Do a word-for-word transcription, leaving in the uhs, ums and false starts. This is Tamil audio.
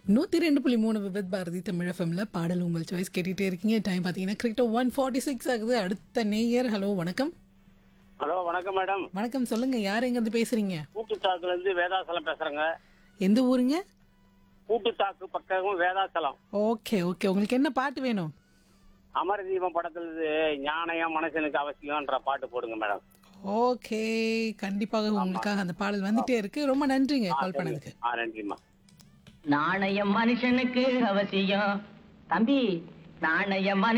நூற்றி ரெண்டு புள்ளி மூணு விபத் பாரதி தமிழ் எஃப்எம்ல பாடல் உங்கள் சாய்ஸ் கேட்டுகிட்டே இருக்கீங்க. டைம் பார்த்தீங்கன்னா கரெக்டாக ஒன் ஃபார்ட்டி சிக்ஸ் ஆகுது. அடுத்த நேயர். ஹலோ வணக்கம். ஹலோ வணக்கம் மேடம். வணக்கம், சொல்லுங்க, யார் எங்கேருந்து பேசுறீங்க? கூட்டுத்தாக்குல இருந்து வேதாசலம் பேசுறேங்க. எந்த ஊருங்க? கூட்டுத்தாக்கு பக்கம் வேதாசலம். ஓகே ஓகே, உங்களுக்கு என்ன பாட்டு வேணும்? அமரதீபம் படத்துல இருந்து ஞானயம் மனுஷனுக்கு அவசியம்ன்ற பாட்டு போடுங்க மேடம். ஓகே, கண்டிப்பாக உங்களுக்காக அந்த பாடல் வந்துட்டே இருக்கு. ரொம்ப நன்றிங்க கால் பண்ணதுக்கு. ஆ நன்றிம்மா. நாணயம் மனுஷனுக்கு அவசியம் தம்பி, நாணயம்